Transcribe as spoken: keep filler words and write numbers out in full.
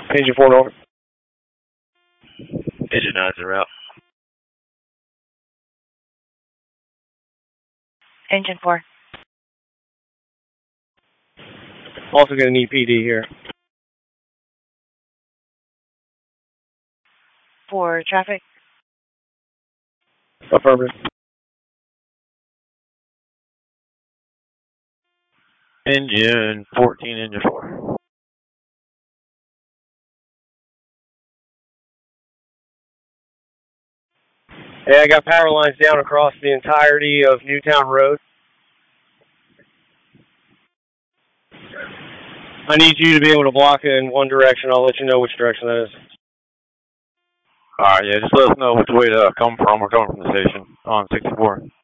Engine four over. Engine nine's en route. Engine four. Also going to need P D here. For traffic. Affirmative. Engine fourteen, engine four. Yeah, I got power lines down across the entirety of Newtown Road. I need you to be able to block it in one direction. I'll let you know which direction that is. All right, yeah, just let us know which way to come from. We're coming from the station on sixty-four.